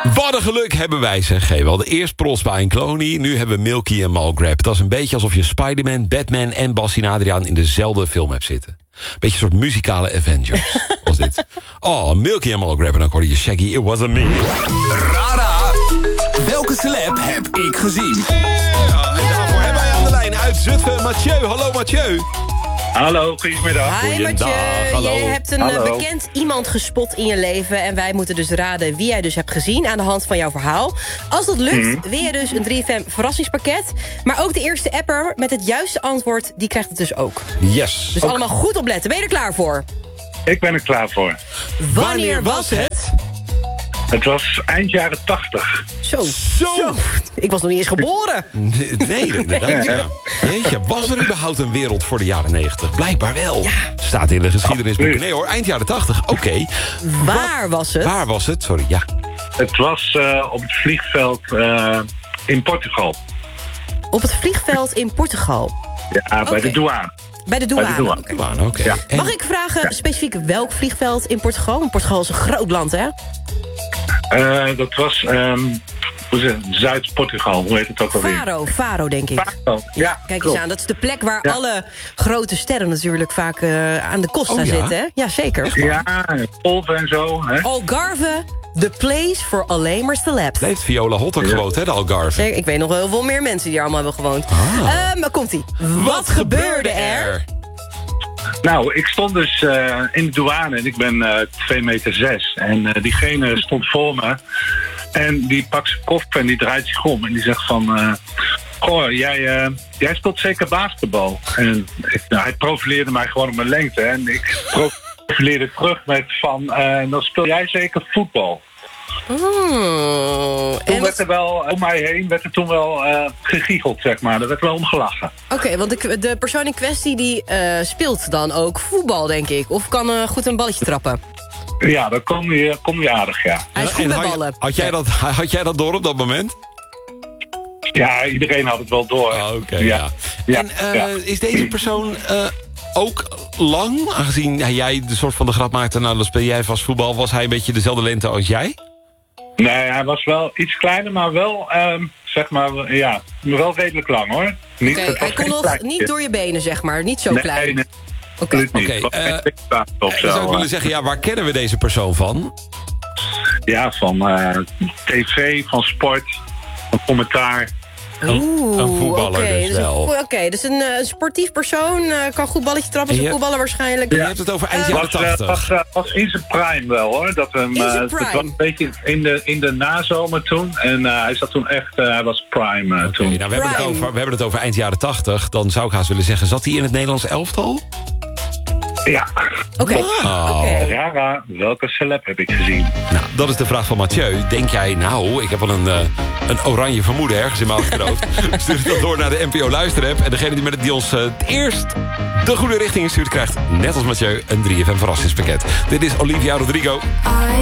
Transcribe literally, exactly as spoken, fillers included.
Wat een geluk hebben wij, zeg. Hey, wel de eerst Prospa en Clooney, nu hebben we Milky en Malgrab. Dat is een beetje alsof je Spider-Man, Batman en Bassie en Adriaan in dezelfde film hebt zitten. Beetje een soort muzikale Avengers was dit. Oh, Milky en Malgrab en dan hoorde je Shaggy, It Wasn't Me. Rara, welke celeb heb ik gezien? Ja, en daarvoor hebben wij aan de lijn uit Zutphen Mathieu. Hallo Mathieu. Hallo, goedemiddag. Hi Mathieu, hallo. jij hebt een Hallo. uh, bekend iemand gespot in je leven... en wij moeten dus raden wie jij dus hebt gezien aan de hand van jouw verhaal. Als dat lukt, Mhm. win je dus een drie F M verrassingspakket. Maar ook de eerste apper met het juiste antwoord, die krijgt het dus ook. Yes. Dus allemaal goed opletten. Ben je er klaar voor? Ik ben er klaar voor. Wanneer was het? Het was eind jaren tachtig. Zo. Zo. Ik was nog niet eens geboren. Nee, nee, inderdaad. Ja. Jeetje, was er überhaupt een wereld voor de jaren negentig? Blijkbaar wel. Staat in de geschiedenisboeken. Nee hoor, eind jaren tachtig. Oké. Okay. Waar was het? Waar was het? Sorry, ja. Het was uh, op het vliegveld uh, in Portugal. Op het vliegveld in Portugal. Ja, bij Oké. de douane. Bij de douane. Bij de douane. Oké. Douane, oké. Ja. En- Mag ik vragen specifiek welk vliegveld in Portugal? Want Portugal is een groot land, hè? Uh, dat was um, hoe zeg je, Zuid-Portugal. Hoe heet het ook alweer? Faro, Faro denk ik. Faro, ja, Kijk klopt. eens aan, dat is de plek waar Ja. alle grote sterren natuurlijk vaak uh, aan de Costa Oh, ja? zitten. Hè? Ja, zeker. Ja, Polven en zo. Hè? Algarve, the place for alleen maar celebs. Heeft Viola Hotter Ja. gewoond, hè, de Algarve? Zeker, ik weet nog wel heel veel meer mensen die er allemaal hebben gewoond. Ah. Uh, maar komt-ie. Wat, gebeurde er? Nou, ik stond dus uh, in de douane en ik ben uh, twee meter zes. En uh, diegene stond voor me. En die pakt zijn koffer en die draait zich om. En die zegt van... Uh, Goh, jij, uh, jij speelt zeker basketbal. En ik, nou, hij profileerde mij gewoon op mijn lengte. En ik profileerde terug met van... Uh, dan speel jij zeker voetbal. Oh, Toen en werd er wel, om mij heen werd er toen wel uh, gegiecheld, zeg maar. Er werd wel om gelachen. Oké, okay, want de, de persoon in kwestie die uh, speelt dan ook voetbal, denk ik. Of kan uh, goed een balletje trappen. Ja, dan kom je, kom je aardig, ja. Hij is goed En met had, ballen. had, jij dat, had jij dat door op dat moment? Ja, iedereen had het wel door. Oh, Oké, okay, ja. ja. En uh, ja. is deze persoon uh, ook lang? Aangezien jij de soort van de grap maakte... nou, dan speel jij vast voetbal. Was hij een beetje dezelfde lengte als jij? Nee, hij was wel iets kleiner, maar wel, um, zeg maar, ja, wel redelijk lang, hoor. Niet, Oké, hij kon nog kleintje. niet door je benen, zeg maar. Niet zo nee, klein. Nee, Oké. nee. Oké, Okay, uh, of dan zo. zou ik willen zeggen, ja, waar kennen we deze persoon van? Ja, van uh, tv, van sport, van commentaar. Oeh, een voetballer okay, dus dus wel. Oké, okay, dus een, uh, een sportief persoon uh, kan goed balletje trappen. Is En een je- voetballer waarschijnlijk. Je hebt het over eind Uh, jaren Was, uh, tachtig. was, uh, was in zijn prime wel, hoor. Dat hem, In zijn uh, het prime? was een beetje in de, in de nazomer toen. En uh, hij zat toen echt, uh, hij was prime uh, Oké, toen. nou, we, hebben het Prime. over, we hebben het over eind jaren tachtig. Dan zou ik haast willen zeggen, zat hij in het Nederlands elftal? Ja. Oké. Oh. Oké. Rara, welke celeb heb ik gezien? Nou, dat is de vraag van Mathieu. Denk jij, nou, ik heb wel een, uh, een oranje vermoeden ergens in mijn achterhoofd. Stuur het dan door naar de N P O Luisterapp. En degene die, met het, die ons uh, het eerst de goede richting instuurt... krijgt, net als Mathieu, een drie F M verrassingspakket. Dit is Olivia Rodrigo. I